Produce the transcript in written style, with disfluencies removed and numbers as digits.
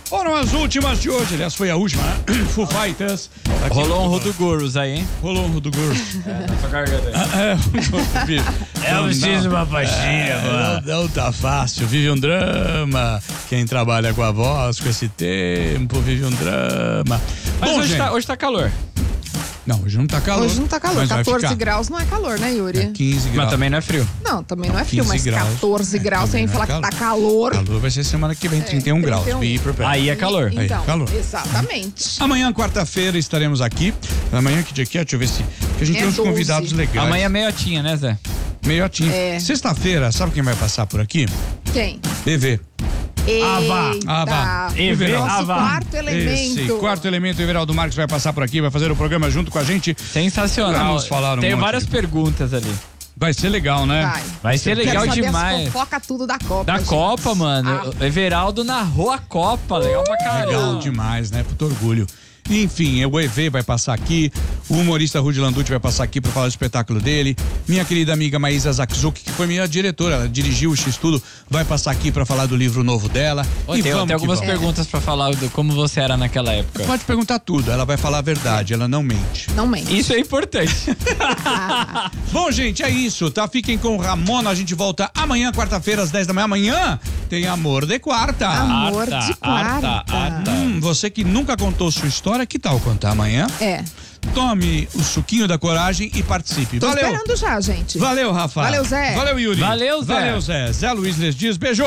Foram as últimas de hoje, aliás, foi a última, né? Foo Fighters. Rolou um Rodugurus aí, hein? Rolou um Rodugurus. Na sua garganta aí. Eu preciso de uma pastilha, mano. Não tá fácil, vive um drama. Quem trabalha com a voz, com esse tempo, vive um drama. Mas Bom, hoje tá calor. Não, hoje não tá calor. Hoje não tá calor. Mas vai 14 ficar. graus não é calor, né, Yuri? É 15 graus. Mas também não é frio. Não, também não é frio, 15 mas graus. 14 graus, também sem não é falar que tá calor. Calor vai ser semana que vem, 31 graus. 31. Be prepared. Aí é calor. Aí, Então, calor. exatamente. Amanhã, quarta-feira, estaremos aqui. Amanhã, que dia que é? Deixa eu ver se... Porque a gente É tem uns 12. convidados legais. Amanhã é meiotinha, né, Zé? Meiotinho. É. Sexta-feira, sabe quem vai passar por aqui? Quem? EV. Eita. EV, Nosso Ava. quarto elemento. Esse quarto elemento, Everaldo Marques, vai passar por aqui, vai fazer o programa junto com a gente. Sensacional. Vamos falar um Tenho monte. várias perguntas ali. Vai ser legal, né? Vai ser legal Quero saber demais. as fofoca tudo da Copa. Da gente. Copa, mano. O Everaldo narrou a Copa. Legal pra caramba. Legal demais, né? Puto orgulho. Enfim, o EV vai passar aqui, o humorista Rudy Landucci vai passar aqui para falar do espetáculo dele, minha querida amiga Maísa Zakzuk, que foi minha diretora, ela dirigiu o X-Tudo, vai passar aqui para falar do livro novo dela. Ô, tem algumas perguntas pra falar do como você era naquela época. Pode perguntar tudo, ela vai falar a verdade, ela não mente. Não mente. Isso é importante. Bom, gente, é isso, tá? Fiquem com o Ramona, a gente volta amanhã, quarta-feira, às 10 da manhã. Amanhã tem Amor de Quarta. Amor de quarta. Você que nunca contou sua história, que tal contar amanhã? É. Tome o suquinho da coragem e participe. Tô Valeu. esperando já, gente. Valeu, Rafa. Valeu, Zé. Valeu, Yuri. Valeu, Zé. Valeu, Zé. Zé Luiz Les Dias, beijo.